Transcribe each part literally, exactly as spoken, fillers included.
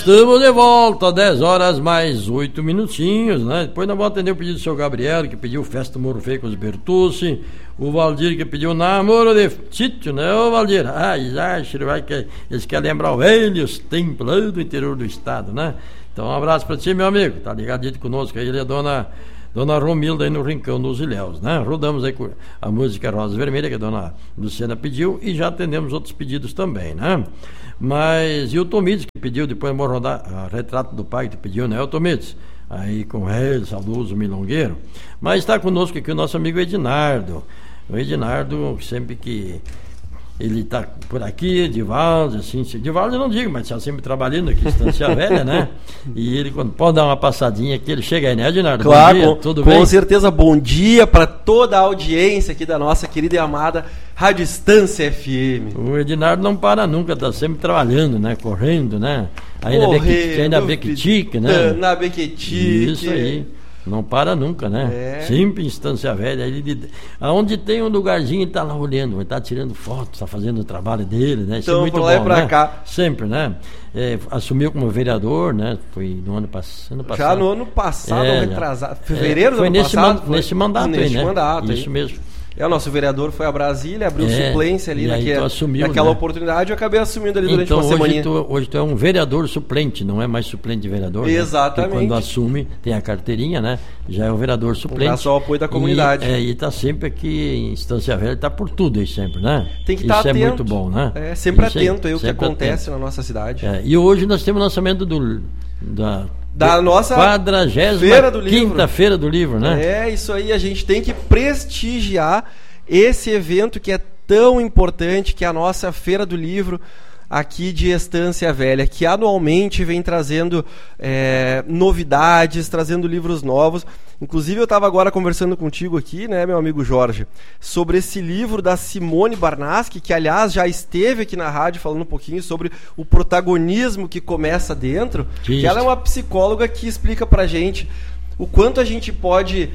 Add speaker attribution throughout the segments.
Speaker 1: estamos de volta, dez horas mais oito minutinhos, né? Depois nós vamos atender o pedido do seu Gabriel, que pediu Festa Moro Feio com os Bertucci, o Valdir, que pediu Namoro de Títio, né, ô Valdir? Ai, acho vai que eles querem lembrar o velhos tempos lá do interior do estado, né? Então um abraço pra ti, meu amigo, tá ligadinho conosco aí, ele é dona... Dona Romilda aí no Rincão dos Ilhéus, né? Rodamos aí com a música Rosa Vermelha, que a dona Luciana pediu, e já atendemos outros pedidos também, né? Mas, e o Tomides, que pediu, depois vamos rodar a Retrato do Pai, que pediu, né, o Tomides? Aí com ele, saudoso milongueiro. Mas está conosco aqui o nosso amigo Edinardo. O Edinardo, sempre que ele está por aqui, Edivaldo, assim, Edivaldo eu não digo, mas está sempre trabalhando aqui em Estância Velha, né? E ele, quando pode dar uma passadinha aqui, ele chega aí, né, Edinardo?
Speaker 2: Claro,
Speaker 1: bom dia,
Speaker 2: com,
Speaker 1: tudo
Speaker 2: com
Speaker 1: bem?
Speaker 2: certeza, bom dia para toda a audiência aqui da nossa querida e amada Rádio Estância F M.
Speaker 1: O Edinardo não para nunca, está sempre trabalhando, né? Correndo, né? Aí
Speaker 2: Correndo,
Speaker 1: na Bequitique, né?
Speaker 2: Na Bequitique.
Speaker 1: Isso aí. Não para nunca, né?
Speaker 2: É.
Speaker 1: Sempre em Estância Velha. Ele, aonde tem um lugarzinho, ele está lá olhando, está tirando fotos, está fazendo o trabalho dele, né? Isso
Speaker 2: então,
Speaker 1: é muito
Speaker 2: pra lá
Speaker 1: bom,
Speaker 2: e pra
Speaker 1: né?
Speaker 2: cá.
Speaker 1: Sempre, né? É, assumiu como vereador, né? Foi no ano, pass... ano passado.
Speaker 2: Já no ano passado,
Speaker 1: é,
Speaker 2: retrasado. Fevereiro
Speaker 1: é,
Speaker 2: do
Speaker 1: foi
Speaker 2: ano
Speaker 1: nesse
Speaker 2: passado?
Speaker 1: Man... Foi nesse mandato
Speaker 2: nesse
Speaker 1: aí, né?
Speaker 2: mandato,
Speaker 1: Isso
Speaker 2: aí.
Speaker 1: mesmo.
Speaker 2: É, o nosso vereador foi a Brasília, abriu
Speaker 1: É,
Speaker 2: suplência ali
Speaker 1: e aí
Speaker 2: naquela,
Speaker 1: tu assumiu,
Speaker 2: naquela
Speaker 1: né?
Speaker 2: oportunidade, eu acabei assumindo ali durante
Speaker 1: Então
Speaker 2: uma
Speaker 1: hoje
Speaker 2: semaninha.
Speaker 1: tu, hoje tu é um vereador suplente, não é mais suplente de vereador.
Speaker 2: Exatamente.
Speaker 1: Né? Quando assume, tem a carteirinha, né? Já é o vereador suplente.
Speaker 2: Graças ao apoio da comunidade.
Speaker 1: E, é, e tá sempre aqui em Estância Velha, tá por tudo aí sempre, né?
Speaker 2: Tem que
Speaker 1: Isso
Speaker 2: estar atento.
Speaker 1: é muito bom, né?
Speaker 2: É, sempre
Speaker 1: Isso aí,
Speaker 2: atento aí o que
Speaker 1: sempre
Speaker 2: acontece
Speaker 1: atento.
Speaker 2: na nossa cidade.
Speaker 1: É, e hoje nós temos o lançamento do... Da,
Speaker 2: Da nossa
Speaker 1: quadragésima
Speaker 2: do livro.
Speaker 1: quinta-feira do livro, né?
Speaker 2: É, isso aí, a gente tem que prestigiar esse evento que é tão importante, que é a nossa Feira do Livro aqui de Estância Velha, que anualmente vem trazendo é, novidades, trazendo livros novos. Inclusive eu estava agora conversando contigo aqui, né, meu amigo Jorge, sobre esse livro da Simone Barnaschi, que aliás já esteve aqui na rádio falando um pouquinho sobre o protagonismo que começa dentro,
Speaker 1: que,
Speaker 2: que ela é uma psicóloga que explica pra gente o quanto a gente pode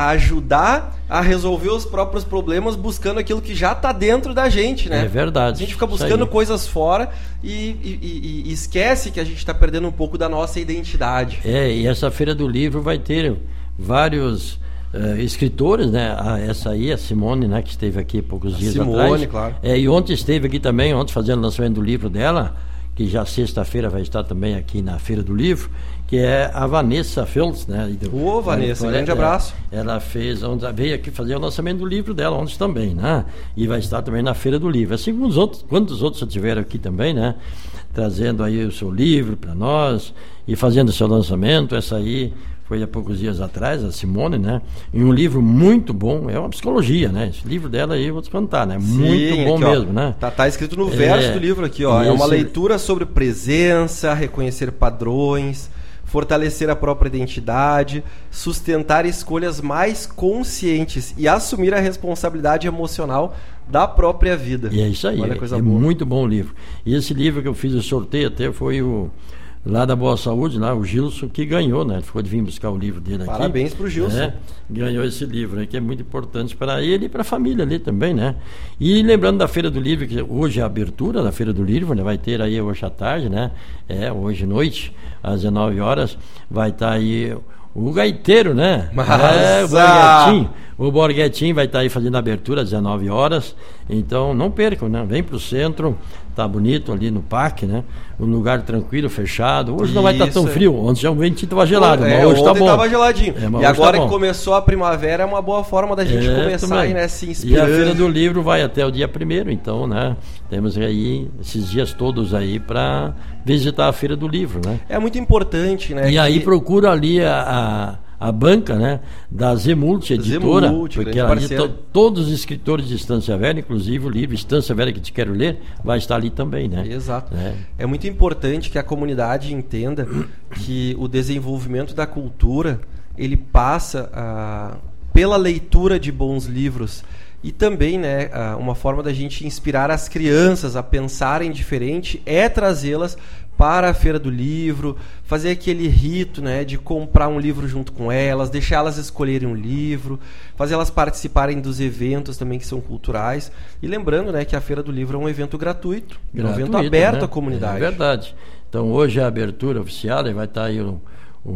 Speaker 2: ajudar a resolver os próprios problemas buscando aquilo que já está dentro da gente, né?
Speaker 1: É verdade.
Speaker 2: A gente fica buscando coisas fora e, e, e, e esquece que a gente está perdendo um pouco da nossa identidade.
Speaker 1: É, e essa Feira do Livro vai ter vários uh, escritores, né? A, essa aí, a Simone, né? Que esteve aqui há poucos
Speaker 2: a
Speaker 1: dias
Speaker 2: Simone,
Speaker 1: atrás.
Speaker 2: Simone, claro.
Speaker 1: É, e ontem esteve aqui também, ontem fazendo o lançamento do livro dela, que já sexta-feira vai estar também aqui na Feira do Livro, que é a Vanessa Feltz, né?
Speaker 2: Ô, Vanessa, grande abraço.
Speaker 1: Ela fez, veio aqui fazer o lançamento do livro dela ontem também, né? E vai estar também na Feira do Livro. Assim como os outros, quantos outros já tiveram aqui também, né? Trazendo aí o seu livro para nós e fazendo o seu lançamento. Essa aí foi há poucos dias atrás, a Simone, né? E um livro muito bom, é uma psicologia, né? Esse livro dela aí eu vou te contar, né?
Speaker 2: Sim,
Speaker 1: muito bom
Speaker 2: aqui,
Speaker 1: mesmo,
Speaker 2: ó,
Speaker 1: né?
Speaker 2: Tá, tá escrito no verso
Speaker 1: é,
Speaker 2: do livro aqui, ó. É uma leitura sobre presença, reconhecer padrões, fortalecer a própria identidade, sustentar escolhas mais conscientes e assumir a responsabilidade emocional da própria vida.
Speaker 1: E é isso aí,
Speaker 2: Olha, coisa
Speaker 1: é
Speaker 2: boa.
Speaker 1: Muito bom o livro. E esse livro que eu fiz o sorteio até foi o lá da Boa Saúde, lá, o Gilson, que ganhou, né? Ele ficou de vir buscar o livro dele aqui.
Speaker 2: Parabéns pro Gilson.
Speaker 1: É, ganhou esse livro aí, que é muito importante para ele e para a família ali também, né? E lembrando da Feira do Livro, que hoje é a abertura da Feira do Livro, né? Vai ter aí hoje à tarde, né? É, hoje à noite, às dezenove horas, vai estar aí o gaiteiro, né?
Speaker 2: Mas,
Speaker 1: é, o Borghetinho. O Borghetinho vai estar aí fazendo a abertura às dezenove horas. Então não percam, né? Vem pro centro, tá bonito ali no parque, né? Um lugar tranquilo, fechado. Hoje não vai estar tão frio. Ontem já o ventinho estava gelado,
Speaker 2: é,
Speaker 1: mas hoje está bom.
Speaker 2: Estava geladinho.
Speaker 1: É,
Speaker 2: e agora
Speaker 1: tá
Speaker 2: que começou a primavera é uma boa forma da gente
Speaker 1: é,
Speaker 2: começar aí, né? Se
Speaker 1: inspirando.
Speaker 2: inspirando.
Speaker 1: E a Feira do Livro vai até o dia primeiro, então, né? Temos aí esses dias todos aí para visitar a Feira do Livro, né?
Speaker 2: É muito importante, né?
Speaker 1: E
Speaker 2: que...
Speaker 1: aí procura ali a, a, a banca, né? Da Zemult Editora,
Speaker 2: Zemult,
Speaker 1: porque ali to, todos os escritores de Estância Velha, inclusive o livro Estância Velha que te quero ler, vai estar ali também, né?
Speaker 2: Exato.
Speaker 1: É,
Speaker 2: é muito importante que a comunidade entenda que o desenvolvimento da cultura, ele passa ah, pela leitura de bons livros. E também, né, uma forma da gente inspirar as crianças a pensarem diferente é trazê-las para a Feira do Livro, fazer aquele rito, né, de comprar um livro junto com elas, deixar elas escolherem um livro, fazer elas participarem dos eventos também que são culturais. E lembrando, né, que a Feira do Livro é um evento gratuito, gratuito é um evento aberto, né, à comunidade.
Speaker 1: É verdade. Então hoje é a abertura oficial, e vai estar aí o,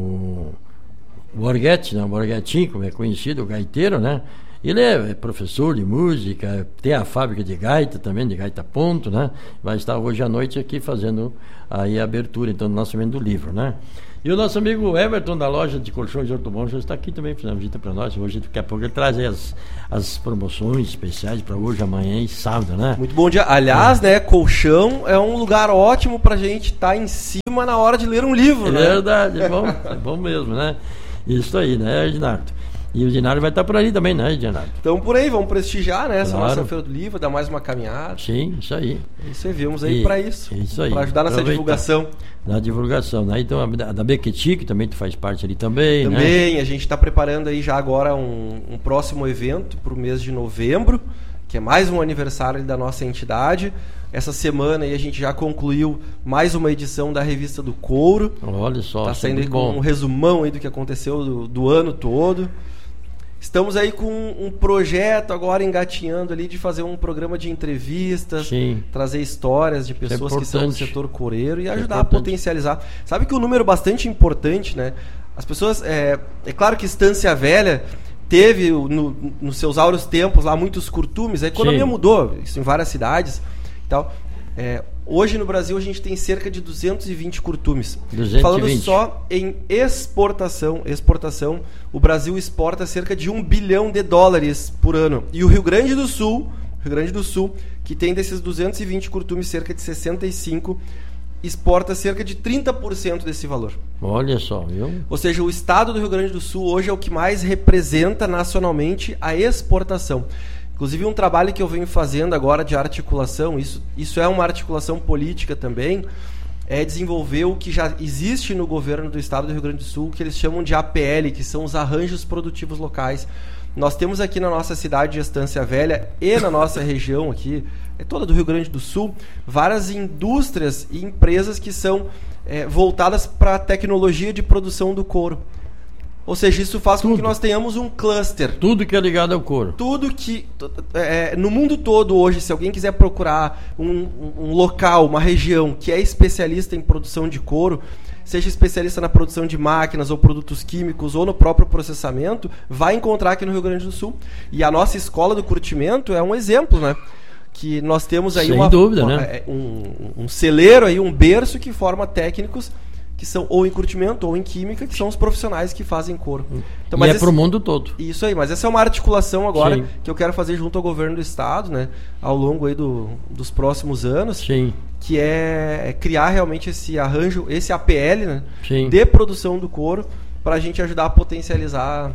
Speaker 1: o Borghetti, né? O Borghettinho, como é conhecido, o gaiteiro, né? Ele é professor de música, tem a fábrica de gaita também, de gaita ponto, né? Vai estar hoje à noite aqui fazendo aí a abertura, então, do lançamento do livro, né? E o nosso amigo Everton, da loja de colchões Ortobon, já está aqui também fazendo visita para nós. Hoje, daqui a pouco, ele traz aí as, as promoções especiais para hoje, amanhã e sábado, né?
Speaker 2: Muito bom dia. Aliás, é. né, colchão é um lugar ótimo para a gente estar tá em cima na hora de ler um livro,
Speaker 1: é
Speaker 2: né?
Speaker 1: É verdade, é bom, é bom mesmo, né? Isso aí, né, Ednardo? E o Ednardo vai estar por ali também, né, Ednardo?
Speaker 2: Então por aí, vamos prestigiar, né? Essa
Speaker 1: Claro.
Speaker 2: nossa Feira do Livro, dar mais uma caminhada.
Speaker 1: Sim, isso aí.
Speaker 2: E servimos aí
Speaker 1: E-
Speaker 2: para isso.
Speaker 1: isso aí.
Speaker 2: Para ajudar nessa
Speaker 1: Aproveitar.
Speaker 2: divulgação.
Speaker 1: Da divulgação, né? Então, a da, da Bequeti, que também tu faz parte ali também, né?
Speaker 2: Também, a gente está preparando aí já agora um, um próximo evento para o mês de novembro, que é mais um aniversário da nossa entidade. Essa semana aí a gente já concluiu mais uma edição da Revista do Couro.
Speaker 1: Olha só,
Speaker 2: Está
Speaker 1: isso é
Speaker 2: saindo aí
Speaker 1: muito
Speaker 2: com um
Speaker 1: bom.
Speaker 2: resumão aí do que aconteceu do, do ano todo. Estamos aí com um projeto agora engatinhando ali de fazer um programa de entrevistas,
Speaker 1: Sim.
Speaker 2: trazer histórias de pessoas que são do
Speaker 1: importante.
Speaker 2: setor coureiro e
Speaker 1: Isso é
Speaker 2: ajudar a
Speaker 1: importante.
Speaker 2: potencializar. Sabe que um número bastante importante, né? As pessoas, é, é claro que Estância Velha teve no, nos seus áureos tempos lá muitos curtumes, a economia
Speaker 1: Sim.
Speaker 2: mudou, isso em várias cidades e tal. É, hoje no Brasil a gente tem cerca de duzentos e vinte curtumes.
Speaker 1: duzentos e vinte.
Speaker 2: Falando só em exportação, exportação, o Brasil exporta cerca de um bilhão de dólares por ano. E o Rio Grande do Sul, Rio Grande do Sul, que tem desses duzentos e vinte curtumes cerca de sessenta e cinco, exporta cerca de trinta por cento desse valor.
Speaker 1: Olha só, viu?
Speaker 2: Ou seja, o estado do Rio Grande do Sul hoje é o que mais representa nacionalmente a exportação. Inclusive um trabalho que eu venho fazendo agora de articulação, isso, isso é uma articulação política também, é desenvolver o que já existe no governo do estado do Rio Grande do Sul, que eles chamam de A P L, que são os arranjos produtivos locais. Nós temos aqui na nossa cidade de Estância Velha e na nossa região aqui, é toda do Rio Grande do Sul, várias indústrias e empresas que são é, voltadas para a tecnologia de produção do couro. Ou seja, isso faz com
Speaker 1: Tudo.
Speaker 2: que nós tenhamos um cluster.
Speaker 1: Tudo que é ligado ao couro.
Speaker 2: Tudo que... É, no mundo todo hoje, se alguém quiser procurar um, um local, uma região que é especialista em produção de couro, seja especialista na produção de máquinas ou produtos químicos ou no próprio processamento, vai encontrar aqui no Rio Grande do Sul. E a nossa escola do curtimento é um exemplo, né? Que nós temos aí
Speaker 1: Sem
Speaker 2: uma,
Speaker 1: dúvida,
Speaker 2: uma,
Speaker 1: né?
Speaker 2: um, um celeiro, aí, um berço que forma técnicos que são ou em curtimento ou em química, que são os profissionais que fazem couro. Então,
Speaker 1: E
Speaker 2: mas
Speaker 1: é
Speaker 2: esse-
Speaker 1: para o mundo todo.
Speaker 2: Isso aí, mas essa é uma articulação agora
Speaker 1: Sim.
Speaker 2: que eu quero fazer junto ao governo do estado, né, ao longo aí do, dos próximos anos,
Speaker 1: Sim,
Speaker 2: que é, é criar realmente esse arranjo, esse A P L, né,
Speaker 1: sim.
Speaker 2: de produção do couro, para a gente ajudar a potencializar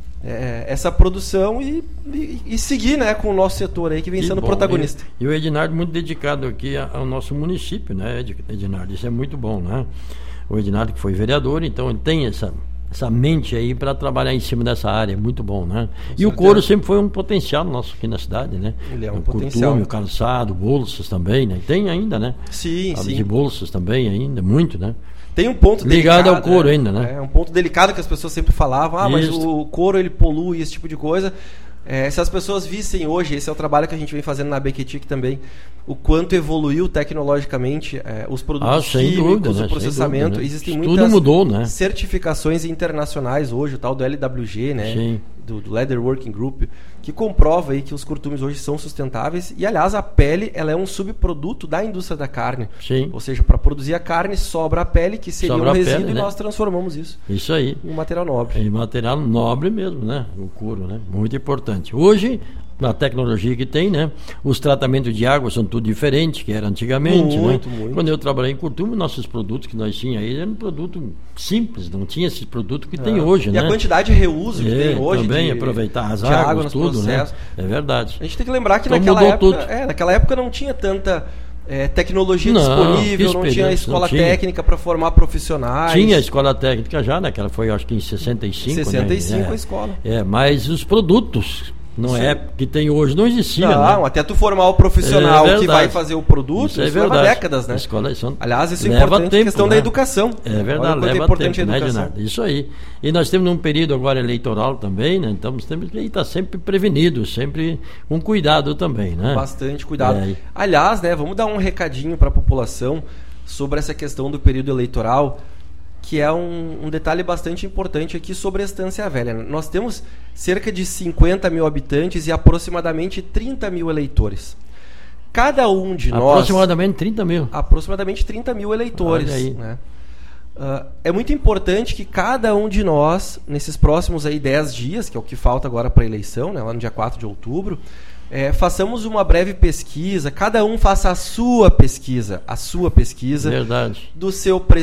Speaker 2: é, essa produção e, e, e seguir, né, com o nosso setor aí que vem
Speaker 1: Que
Speaker 2: sendo
Speaker 1: bom.
Speaker 2: protagonista.
Speaker 1: E, e o Ednardo muito dedicado aqui a- ao nosso município, né, Ed- Ednardo? Isso é muito bom, né? O Ednardo que foi vereador, então ele tem essa, essa mente aí para trabalhar em cima dessa área, é muito bom, né? E o
Speaker 2: certeza.
Speaker 1: couro sempre foi um potencial nosso aqui na cidade, né?
Speaker 2: Ele é um
Speaker 1: o
Speaker 2: potencial.
Speaker 1: Curtume, o calçado, bolsas também, né? Tem ainda, né?
Speaker 2: Sim,
Speaker 1: Fábrica
Speaker 2: sim.
Speaker 1: de bolsas também ainda, muito, né?
Speaker 2: Tem um ponto
Speaker 1: Ligado
Speaker 2: delicado,
Speaker 1: ao couro
Speaker 2: é,
Speaker 1: ainda, né?
Speaker 2: É um ponto delicado que as pessoas sempre falavam, ah, mas
Speaker 1: Isso.
Speaker 2: o couro ele polui, esse tipo de coisa. É, se as pessoas vissem hoje, esse é o trabalho que a gente vem fazendo na Bequetic também, o quanto evoluiu tecnologicamente é, os produtos
Speaker 1: Ah, sem
Speaker 2: químicos,
Speaker 1: dúvida, né?
Speaker 2: o
Speaker 1: Sem
Speaker 2: processamento.
Speaker 1: dúvida, né?
Speaker 2: Existem
Speaker 1: Isso
Speaker 2: muitas
Speaker 1: tudo mudou, né?
Speaker 2: certificações internacionais hoje, o tal do L W G, né?
Speaker 1: Sim.
Speaker 2: Do, do Leather Working Group, que comprova aí que os curtumes hoje são sustentáveis. E, aliás, a pele ela é um subproduto da indústria da carne.
Speaker 1: Sim.
Speaker 2: Ou seja, para produzir a carne, sobra a pele, que seria
Speaker 1: Sobra
Speaker 2: um
Speaker 1: a
Speaker 2: resíduo,
Speaker 1: pele,
Speaker 2: e
Speaker 1: né?
Speaker 2: nós transformamos isso
Speaker 1: Isso aí.
Speaker 2: em um material nobre.
Speaker 1: É material nobre mesmo, né? O couro, né? Muito importante. Hoje, a tecnologia que tem, né? Os tratamentos de água são tudo diferente que era antigamente,
Speaker 2: Muito,
Speaker 1: né?
Speaker 2: muito.
Speaker 1: Quando eu trabalhei em Curtume, nossos produtos que nós tínhamos aí eram um produto simples, não tinha esse produto que tem hoje,
Speaker 2: e
Speaker 1: né?
Speaker 2: a quantidade de reuso que
Speaker 1: É,
Speaker 2: tem hoje
Speaker 1: também
Speaker 2: de,
Speaker 1: aproveitar as
Speaker 2: de
Speaker 1: águas,
Speaker 2: água nos
Speaker 1: tudo, né?
Speaker 2: processos.
Speaker 1: É verdade.
Speaker 2: A gente tem que lembrar que
Speaker 1: Então
Speaker 2: naquela
Speaker 1: mudou
Speaker 2: época,
Speaker 1: tudo.
Speaker 2: é, naquela época não tinha tanta é, tecnologia
Speaker 1: Não,
Speaker 2: disponível,
Speaker 1: que
Speaker 2: não tinha
Speaker 1: experiência,
Speaker 2: escola
Speaker 1: não tinha.
Speaker 2: técnica para formar profissionais.
Speaker 1: Tinha a escola técnica já, né? Que ela foi, acho que em sessenta e cinco,
Speaker 2: sessenta e cinco
Speaker 1: né?
Speaker 2: a escola.
Speaker 1: É, mas os produtos, não
Speaker 2: Sim.
Speaker 1: é que tem hoje, não existia,
Speaker 2: Não,
Speaker 1: né?
Speaker 2: até tu formar o profissional
Speaker 1: É
Speaker 2: que vai fazer o produto,
Speaker 1: Isso é
Speaker 2: isso leva
Speaker 1: verdade.
Speaker 2: décadas, né?
Speaker 1: A escola, isso
Speaker 2: Aliás, isso é
Speaker 1: leva
Speaker 2: importante,
Speaker 1: tempo,
Speaker 2: questão
Speaker 1: né?
Speaker 2: da educação.
Speaker 1: É
Speaker 2: Olha
Speaker 1: verdade,
Speaker 2: o quanto
Speaker 1: leva
Speaker 2: é importante
Speaker 1: tempo,
Speaker 2: a
Speaker 1: né,
Speaker 2: educação.
Speaker 1: Ednardo? Isso aí. E nós temos um período agora eleitoral também, né? Então temos que estar sempre prevenido, sempre com cuidado também, né?
Speaker 2: Bastante cuidado.
Speaker 1: É.
Speaker 2: Aliás, né, vamos dar um recadinho para a população. sobre essa questão do período eleitoral, que é um, um detalhe bastante importante aqui sobre a Estância Velha. Nós temos cerca de cinquenta mil habitantes e aproximadamente trinta mil eleitores. Cada um de nós...
Speaker 1: Aproximadamente trinta mil.
Speaker 2: Aproximadamente trinta mil eleitores.
Speaker 1: Olha aí.
Speaker 2: Né? Uh, é muito importante que cada um de nós, nesses próximos aí dez dias, que é o que falta agora para a eleição, né, lá no dia quatro de outubro, É, façamos uma breve pesquisa, cada um faça a sua pesquisa, a sua pesquisa
Speaker 1: Verdade.
Speaker 2: do seu